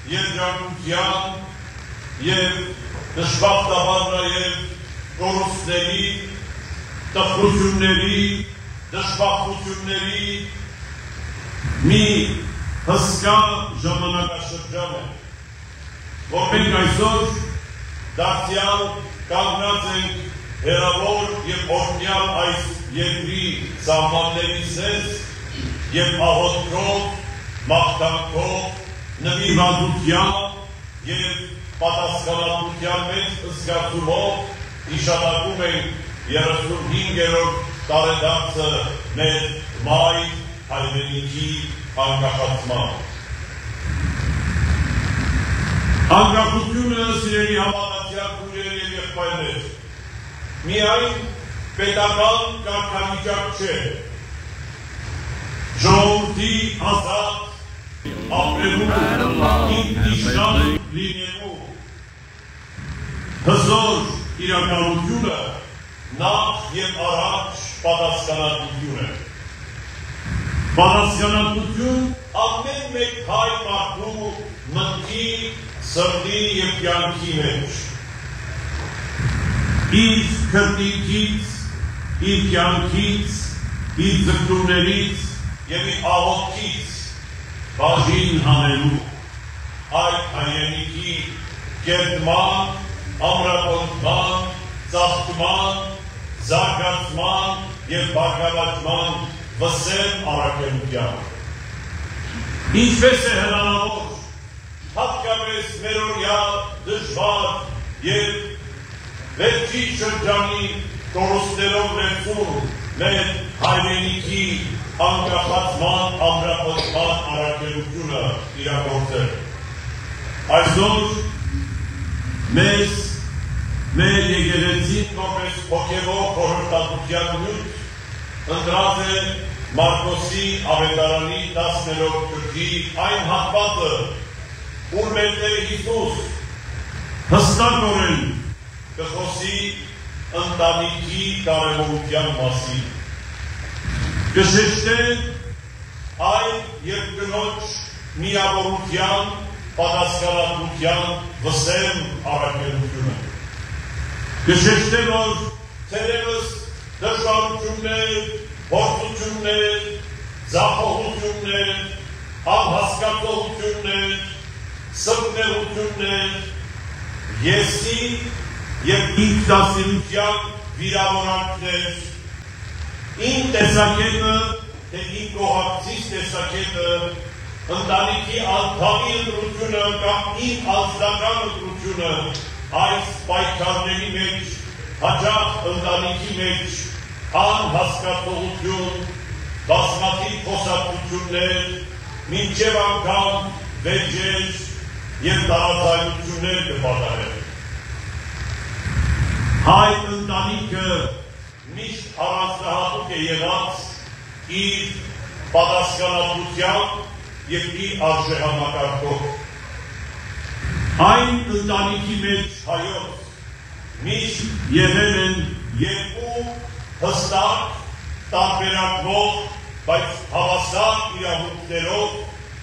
երջանկության և դժբախտաբար և կորուստների, տխրությունների, դժբախտությունների մի հսկա ժամանակաշրջան է, որ մենք այսօր դարձյալ կանգնած ենք հեռավոր և օրհնյալ այս երկրի սահմաններից և աղոթքով, մաղթանքով, նվիրվածությամբ և պատասխանատվության մեջ զգացումով հիշատակում ենք 35-րդ տարեդարձը մեր մայր հայրենիքի անկախացման։ Անկախությունը, սիրելի հավատացյալ քույրեր և եղբայրներ, միայն պետական կարգավիճակ չէ, ժողովրդի ազատ ապրելու, ինքնիշխան լինելու հզոր իրականությունը նախ և առաջ պատասխանատվություն է։ Պատասխանատվություն ամեն մեկ հայ մարդու մտքի, սրտի և կյանքի մեջ։ Իր քրտինքից, իր կյանքից, իր ձգտումներից և իր աղոթքից բաժին հանելու այդ հայրենիքի կերտման, ամրապնդման, ծաղկման, զարգացման և բարգավաճման վսեմ առաքելությամբ։ Ինչպես է հնարավոր, հատկապես մերօրյա դժվար և վերջի շրջանի կորուստներով լեցուն մեր հայրենիքի անկախացման ամրապնդման առաքելությունը իրագործել։ Այսօր մեզ մեր եկեղեցին որպես հոգևոր խորհրդատվության նյութ ընտրած է Մարկոսի ավետարանի 10-րդ գլխի այն հատվածը, ուր մեր Տեր Հիսուս հստակորեն կխոսի ընտանիքի կարևորության մասին։ Կշեշտե այն երկրորդ միավորության, պատասխանատվության վսեմ առաքելությունը։ Կշեշտե, որ թերևս դժվարություններ, փորձություններ, ձախողություններ, անհասկացողություններ, սրտներություններ, եսի և ինքնասիրության վիրավորանքներ, իմ տեսակետը, թե իմ կողակցից տեսակետը, ընտանիքի անդամի ընտրությունը կամ իմ անձնական ընտրությունը այս պայքարների մեջ, հաճախ ընտանիքի մեջ, անհասկացողություն, բազմաթիվ խոսակցություններ, մինչև անգամ վեճեր և տարաձայնություններ կպատահեն։ Հայ ընտանիքը միշտ առանձնահատուկ է եղած իր պատասխանատվությամբ և իր արժեհամակարգով։ Այն ընտանիքի մեջ հայոց միշտ եղել են երկու հստակ, տարբերակվող, բայց հավասար իրավունքներով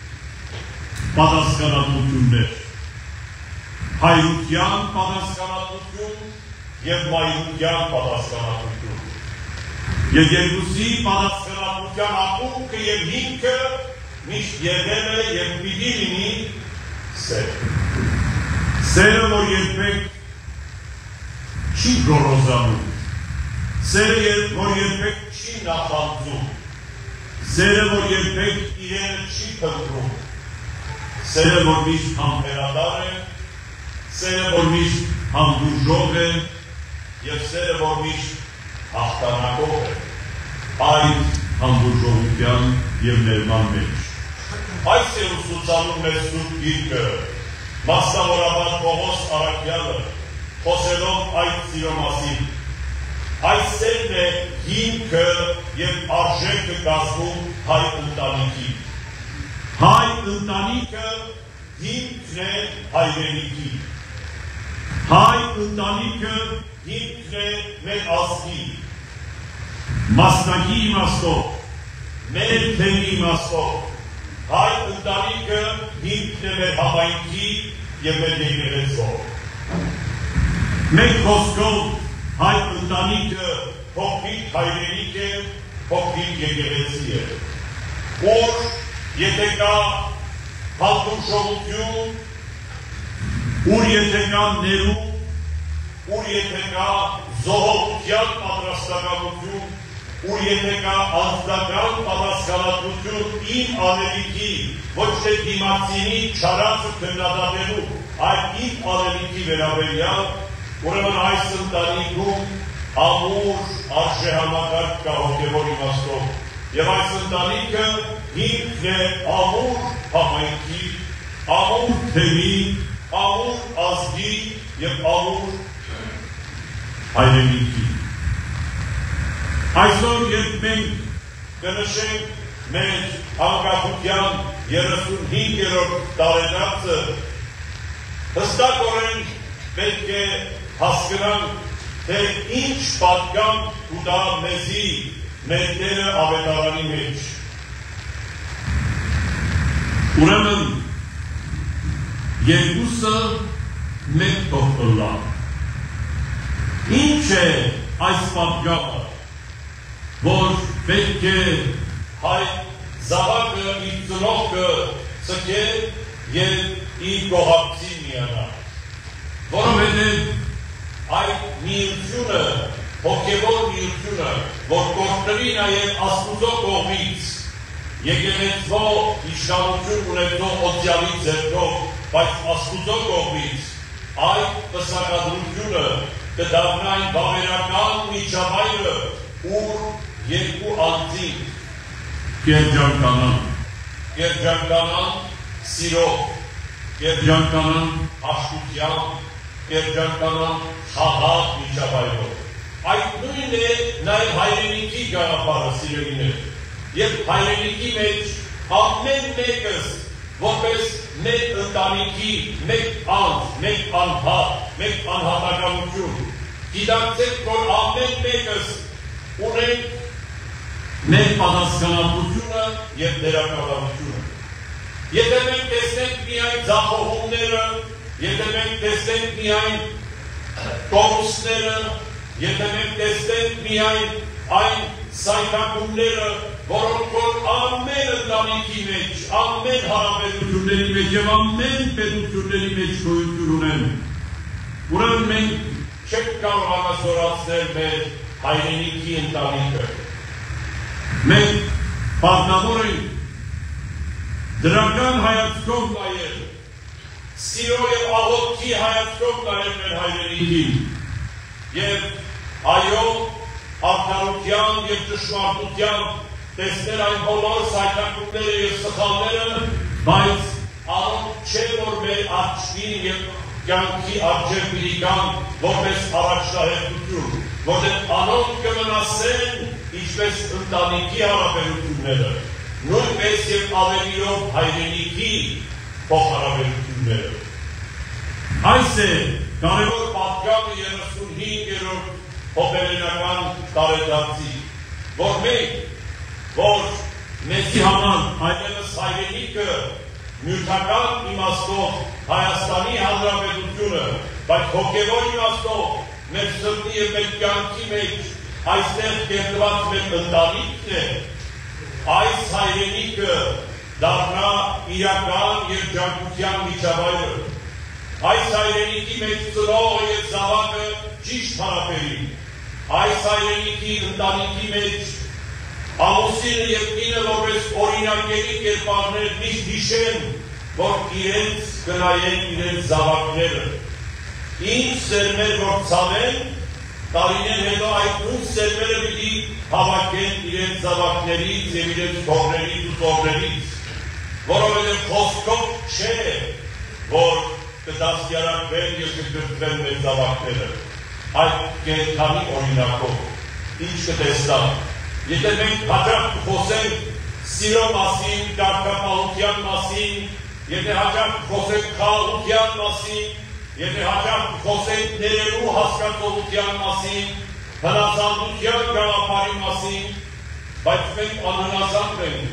պատասխանատվություններ։ Հայրության պատասխանատվություն և մայրության պատասխանատվություն։ Եվ երկուսի պատասխանատվության ակունքը և հիմքը միշտ եղել է և պիտի լինի սեր։ Սերը, որ երբեք չի գոռոզանում, սերը, որ երբեք չի նախանձում, սերը, որ երբեք իրենը չի փնտրում, սերը, որ միշտ համբերատար է, սերը, որ միշտ հանդուրժող է և սերը, որ միշտ հաղթանակող է այդ հանդուրժողության և ներման մեջ։ Այս է ուսուցանում մեր սուրբ գիրքը, մասնավորաբար Պողոս առաքյալը, խոսելով այդ սիրո մասին։ Այս սերն է հիմքը և արժեքը կազմում հայ ընտանիքի։ Հայ ընտանիքը հիմքն է հայրենիքի։ Հայ ընտանիքը հիմքն է մեր ազգի։ Մասնակի իմաստով, մեր թեմի իմաստով, հայ ընտանիքը հիմքն է մեր համայնքի և մեր եկեղեցու։ Մեկ խոսքով հայ ընտանիքը փոքրիկ հայրենիք է, փոքրիկ եկեղեցի է, որ եթե կա հանդուրժողություն, ուր եթե կա ներում, ուր եթե կա զոհողության պատրաստակամություն, ուր եթե կա անձնական պատասխանատվություն իմ անելիքի, ոչ թե դիմացինի չարածը քննադատելու, այլ իմ անելիքի վերաբերյալ, ուրեմն այս ընտանիքում ամուր արժեհամակարգ կա հոգևոր իմաստով, և այս ընտանիքը հիմքն է ամուր համայնքի, ամուր թեմի, ամուր ազգի և ամուր հայրենիքի։ Այսօր երբ մենք կնշենք մեր անկախության 35-րդ տարեդարձը, հստակորեն պետք է հասկանանք, թե ինչ պատկան կուտա մեզի մեր Տերը ավետարանի մեջ։ Ուրեմն երկուսը մեկ տողտլա։ Ինչ է այս պատկանը, որ պետք է հայ զավակը իր ծնողքը ծկե և իր գողակցի միանա, որովհետև այդ միությունը, հոգևոր միությունը, որ կորտնվի նաև Աստուծո կողմից, եկեղեցվո իշխանություն ունեցող օծյալի ձեռքով, բայց Աստուծո կողմից, այդ պսակադրությունը կդառնա այն բավերական միջավայրը, ուր երկու անձինք կերջանկանան սիրով, կերջանկանան հաշտությամբ, կերջանկանան խաղաղ միջավայրով։ Այդ նույնն է նաև հայրենիքի գաղափարը, սիրելիներ, և հայրենիքի մեջ ամեն մեկս, որպես մեկ ընտանիքի, մեկ անձ, մեկ անհատ, մեկ անհատականություն, գիտակցեք, որ ամեն մեկս ունենք մեր պատասխանատվությունը և դերակատարությունը։ Եթե մենք տեսնենք միայն ձախողումները, եթե մենք տեսնենք միայն կորուստները, եթե մենք տեսնենք միայն այն սայթակումները, որոնք որ ամեն ընտանիքի մեջ, ամեն հարաբերությունների մեջ և ամեն պետությունների մեջ գոյություն ունեն, ուրեմն մենք չենք կարողանա զորացնել մեր հայրենիքի ընտանիքը։ Մենք պարտավոր ենք դրական հայացքով նայել, սիրո և աղոթքի հայացքով նայել մեր հայրենիքին և այո, արդարության և ճշմարտության տեսնել այն բոլոր սայթակումները և սխալները, բայց առողջ չէ, որ մեր աչքին և կյանքի առջև պիտի կան որպես առաջնահերթություն, որտեղ անոնք կմնասեն ինչպես ընտանիքի հարաբերությունները, նույնպես և ավելիով հայրենիքի փոխհարաբերությունները։ Այս է կարևոր պատգամը 35-րդ հոբելենական տարեդարձի, որ մենք, որ մեզի համար այլևս հայրենիքը նյութական իմաստով Հայաստանի Հանրապետությունը, բայց հոգևոր իմաստով մեր սրտի և մեր կյանքի մեջ այստեղ կերտված մեր ընտանիքն է, այս հայրենիքը դառնա իրական երջանկության միջավայրը, այս հայրենիքի մեջ ծնողը և զավակը ճիշտ հարաբերի, այս հայրենիքի ընտանիքի մեջ ամուսինը և կինը որպես օրինակելի կերպարներ միշտ հիշեն, որ իրենց կնայեն իրենց զավակները։ Ինչ սերմեր որ ցավեն, տարիներ հետո այդ նույն սերմերը պիտի հավաքեն իրենց զավակներից և իրենց թողներից ու ծողներից, որովհետև խոսքով չէ, որ կդաստիարակվեն և կգրկվեն մեր զավակները, այդ կենդանի օրինակով, ինչ կտեսնան։ Եթե մենք հաճախ կխոսենք սիրո մասին, կարգապահության մասին, եթե հաճախ կխոսենք խաղաղության մասին, եթե հաճախ կխոսենք ներելու հասկացողության մասին, հնազանդության գաղափարի մասին, բայց մենք անհնազանդ ենք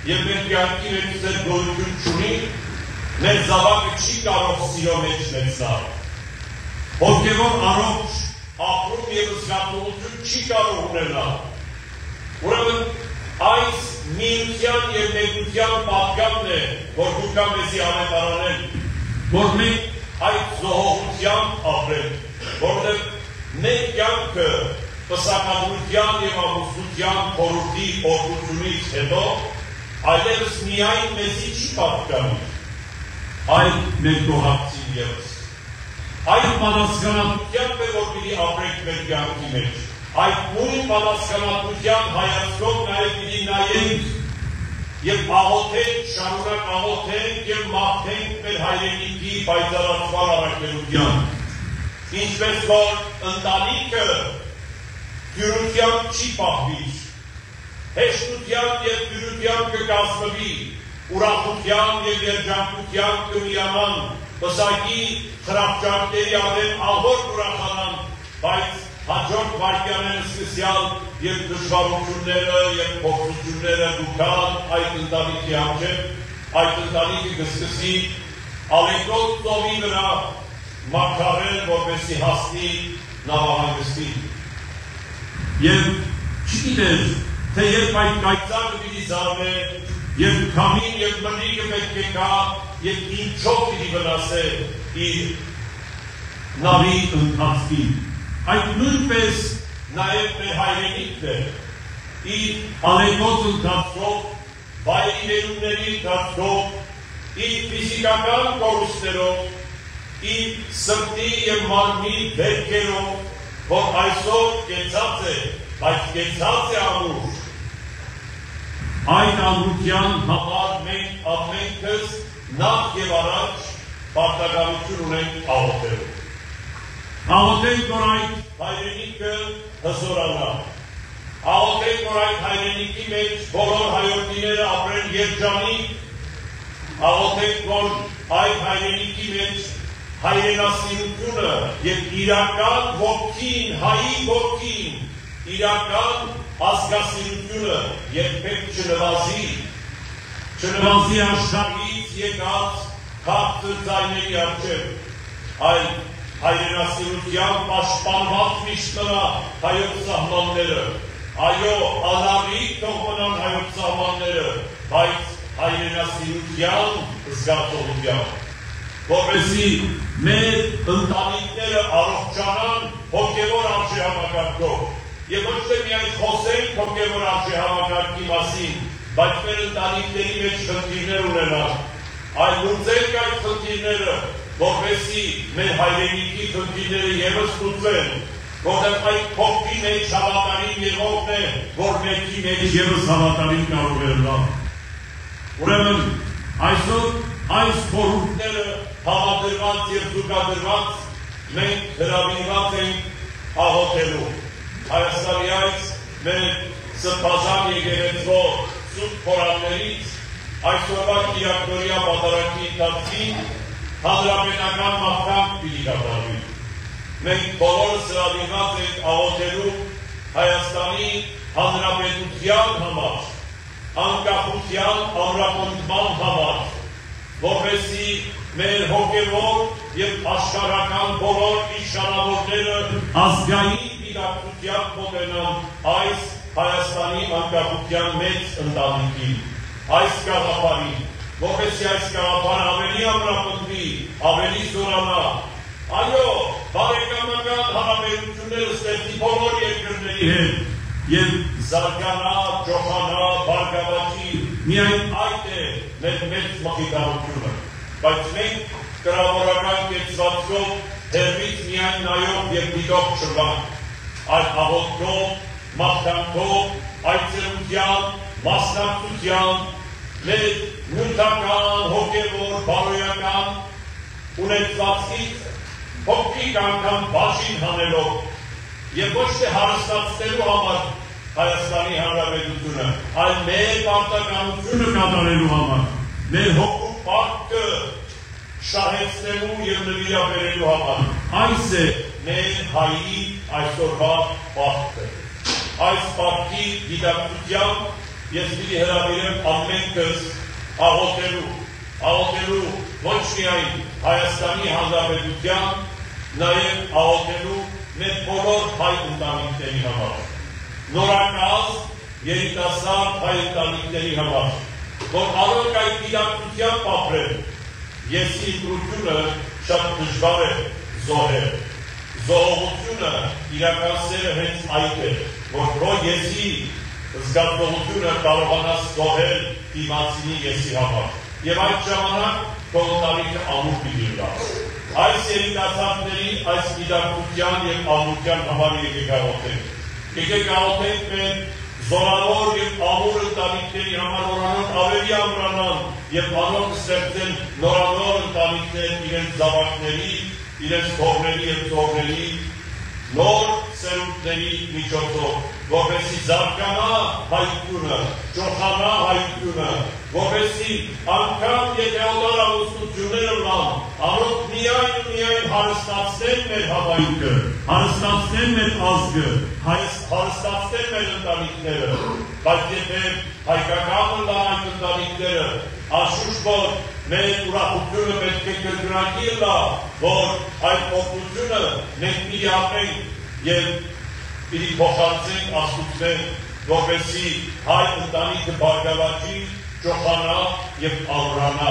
եւ մեր կյանքի մեջ ձեր գոյություն չունի, մեր զավակը չի կարող սիրո մեջ լեցնել։ Հոգևոր առողջ ապրում եւ զգացողություն չի կարող ունենալ։ Ուրեմն այս միության եւ մեկության պատգամն է, որ դուք մեզի անետարանել, որ մենք այդ զոհողությամբ ապրենք, որտեղ մեր կյանքը պսակադրության եւ ամուսնության խորհրդի օգնությունից հետո այլևս միայն մեզի չի պատկանում, այլ մեր գոհացին ևս։ Այդ պատասխանատվությամբ է, որ պիտի ապրենք մեր կյանքի մեջ, այդ նույն պատասխանատվության հայացքով նաեւ պիտի նայենք եւ աղոթենք, շարունակ աղոթենք եւ մաղթենք մեր հայրենիքի պայծառացման առաքելության։ Ինչպես որ ընտանիքը դյուրությամբ չի պահվի, հեշտությամբ եւ դյուրությամբ կկազմվի, ուրախությամբ եւ երջանկությամբ կմիանան, պսակի խրախճանքների ադեմ աղոտ ուրախանան, բայց հաջորդ վայրկյանները սկսյալ եւ դժվարությունները եւ փոփոխությունները դուքան այդ ընտանիքի հանդեպ, այդ ընտանիքը կսկսի ալեկոտ ծովի վրա մաքարել, որպեսզի հասնի նավահանգստի։ Եվ չգիտեր, թե երբ այդ կայծակը պիտի զարմե, եւ քամին եւ մրրիկը պետք է գա, եւ ինչով պիտի վնասե իր նավի ընթացքին։ Այդ նույնպես նաեւ մեր հայրենիքն է, իր ալեկոտ ընթացքով, վայրի ներումների ընթացքով, իր ֆիզիկական կորուստներով, իր սրտի եւ մարմնի վերքերով, որ այսօր կեցած է, բայց կեցած է ամուր։ Այդ ամրության համար մենք ամենքս նախ եւ առաջ պարտականություն ունենք աղոթելու։ Աղոթենք, որ այդ հայրենիքը հզորանա։ Աղոթենք, որ այդ հայրենիքի մեջ բոլոր հայրենիները ապրեն երջանիկ։ Աղոթենք, որ այդ հայրենիքի մեջ հայրենասիրությունը եւ իրական ոգին, հայի ոգին, իրական ազգասիրությունը երբեք չնվազի աշխարհից եկած քաղցր ձայների առջև, այլ հայրենասիրությամբ պաշտպանված միշտ մնա հայոց սահմանները, այո, անառիկ թող մնան հայոց սահմանները, բայց հայրենասիրության զգացողությամբ, որպեսզի մեր ընտանիքները առողջանան հոգևոր արժեհամակարգով, եւ ոչ թե միայն խոսենք հոգևոր արժեհամակարգի մասին, բայց մեր ընտանիքների մեջ խնդիրներ ունենան, այլ լուծենք այդ խնդիրները, որպեսզի մեր հայրենիքի խնդիրները ևս լուծվեն, որտեղ այդ փոքրի մեջ հավատարիմ եղողն է, որ մեկի մեջ ևս հավատարիմ կարող է լինել։ Ուրեմն այսօր այս խորհուրդները համադրված եւ զուգադրված մենք հրավիրված ենք աղոթելու։ Հայաստանի այս մեր սրբազան եկեղեցու սուրբ խորաններից այսօրվա կիրակտորյա պատարագի ընթացքին հանրապետական մաղթանք պիտի կատարվի։ Մենք բոլորս հրավիրված ենք աղոթելու Հայաստանի Հանրապետության համար, անկախության ամրապնդման համար, որպեսզի մեր հոգևոր եւ աշխարհական բոլոր իշխանավորները ազգային դիտակցությամբ մոտենան այս Հայաստանի անկախության մեծ ընտանիքին, այս գաղափարին, որպեսզի այս գաղափարը ավելի ամրապնդվի, ավելի զորանա, այո, բարեկամական հարաբերությունները ստեղծի բոլոր երկրների հետ եւ զարգանա, ջոխանա, բարգավաճի, միայն այդ է մեր մեծ մխիթարությունը, բայց մենք կրավորական կեցվածքով հերվից միայն նայող եւ դիտող չվանք, այդ աղոթքով, մաղթանքով, այցելության, մասնակցության, մեր նյութական, հոգևոր, բարոյական ունեցվածքից փոքրիկ անգամ բաժին հանելով եւ ոչ թե հարստացնելու համար Հայաստանի Հանրապետությունը, այլ մեր պարտականությունը կատարելու համար, մեր հոգու պարտքը շահեցնելու եւ նվիրաբերելու համար, այս է մեր հայի այսօրվա պարտքը։ Այս պարտքի դիտակցությամբ ես պիտի հրավիրեմ ամենքս աղոթելու ոչ միայն Հայաստանի Հանրապետության, նաև աղոթելու մեր բոլոր հայ ընտանիքների համար, նորակազմ երիտասարդ հայ ընտանիքների համար, որ առանց այդ իրականությամբ ապրել, եսի ընտրությունը շատ դժվար է զոհել։ Զոհողությունը իրականացնելը հենց այդ է, որ քո եսի զգացողությունը կարողանաս զոհել դիմացինի եսի համար։ Եվ այդ ժամանակ քո ընտանիքը ամուր պիտի լինի։ Այս երիտասարդների այս իրականության եւ ամուրության համար եկեք աղոթենք։ Եկեք աղոթենք մեր զորավոր եւ ամուր ընտանիքների համար, որ անոնք ավելի ամրանան եւ անոնք ստեղծեն նորանոր ընտանիքներ իրենց զավակների, իրենց թողների եւ թողների նոր սերունդների միջոցով, որպեսզի զարգանա հայությունը, ճոխանա հայությունը, որպեսզի անգամ եթե օտար ամուսնությունները լան, անոնք միայն հարստացնեն մեր հավայնքը, հարստացնեն մեր ազգը, հարստացնեն մեր ընտանիքները, բայց եթե հայկականը լան այդ ընտանիքները, անշուշտ որ մեր ուրախությունը պետք է կրկնակի լա, որ այդ օգնությունը մենք պիտի ապրենք եւ պիտի փոխանցենք Աստծուն, որպեսզի հայ ընտանիքը բարգավաճի, ճոխանա եւ ամրանա,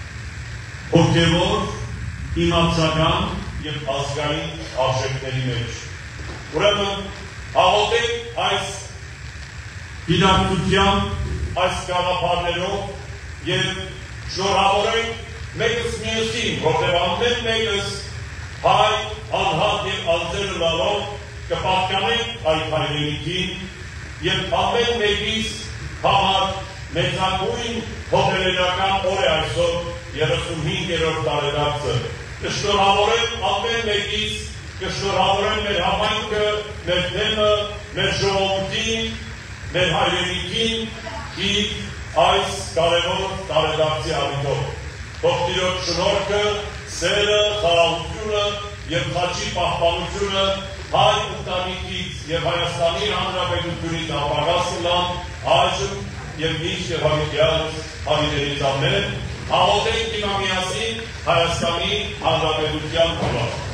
հոգեվոր, իմացական եւ ազգային արժեքների մեջ։ Ուրեմն աղոթենք այս գիտակցությամբ, այս գաղափարներով եւ շնորհավորենք մեկս մյուսին, որտեղ ամեն մեկս հայ, անհատ եւ անձերը լալով կպատկանենք այդ հայրենիքին եւ ամեն մեկիս համար մեծագույն հոբելենական օր է այսօր 35-րդ տարեդարձը։ Կշնորհավորեմ ամեն մեկիս, կշնորհավորեմ մեր համայնքը, մեր թեմը, մեր ժողովրդին, մեր հայրենիքին իր այս կարևոր տարեդարձի առիթով։ Թող Տիրոջ շնորհքը, սերը, խաղաղությունը եւ խաչի պահպանությունը հայ ընտանիքից եւ Հայաստանի Հանրապետությունից ապագաս լան այժմ եւ միշտ եւ հավիտյանս հավիտերից ամեն աղոթենք իմամիասին Հայաստանի Հանրապետության համար։